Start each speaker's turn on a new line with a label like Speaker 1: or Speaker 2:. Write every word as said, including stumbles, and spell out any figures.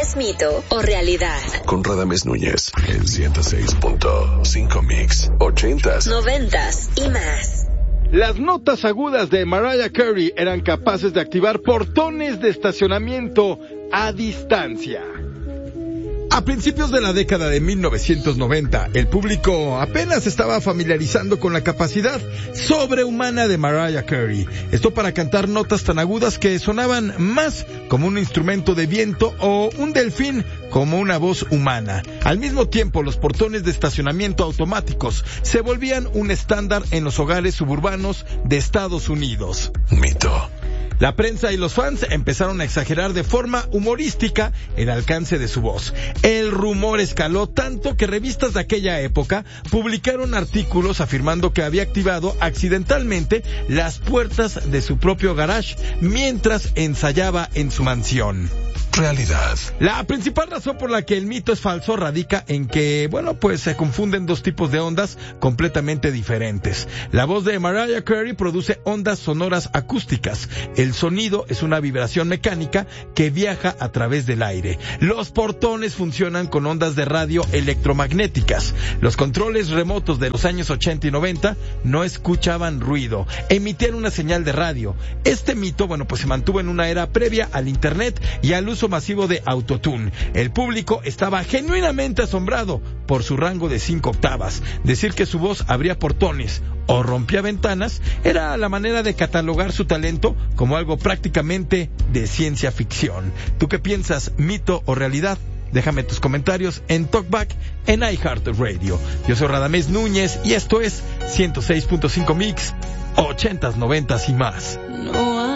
Speaker 1: ¿Es mito o realidad?
Speaker 2: Con Radamés Núñez en ciento seis punto cinco Mix, ochentas,
Speaker 1: noventas y más.
Speaker 3: Las notas agudas de Mariah Carey eran capaces de activar portones de estacionamiento a distancia.
Speaker 4: A principios de la década de mil novecientos noventa, el público apenas estaba familiarizando con la capacidad sobrehumana de Mariah Carey. Esto para cantar notas tan agudas que sonaban más como un instrumento de viento o un delfín como una voz humana. Al mismo tiempo, los portones de estacionamiento automáticos se volvían un estándar en los hogares suburbanos de Estados Unidos.
Speaker 2: Mito.
Speaker 4: La prensa y los fans empezaron a exagerar de forma humorística el alcance de su voz. El rumor escaló tanto que revistas de aquella época publicaron artículos afirmando que había activado accidentalmente las puertas de su propio garage mientras ensayaba en su mansión.
Speaker 2: Realidad.
Speaker 4: La principal razón por la que el mito es falso radica en que, bueno, pues se confunden dos tipos de ondas completamente diferentes. La voz de Mariah Carey produce ondas sonoras acústicas. El sonido es una vibración mecánica que viaja a través del aire. Los portones funcionan con ondas de radio electromagnéticas. Los controles remotos de los años ochenta y noventa no escuchaban ruido, emitían una señal de radio. Este mito, bueno, pues se mantuvo en una era previa al internet y al uso masivo de autotune. El público estaba genuinamente asombrado por su rango de cinco octavas. Decir que su voz abría portones o rompía ventanas era la manera de catalogar su talento como algo prácticamente de ciencia ficción. ¿Tú qué piensas, mito o realidad? Déjame tus comentarios en Talkback en iHeartRadio. Yo soy Radamés Núñez y esto es ciento seis punto cinco Mix, ochentas, noventas y más.
Speaker 5: No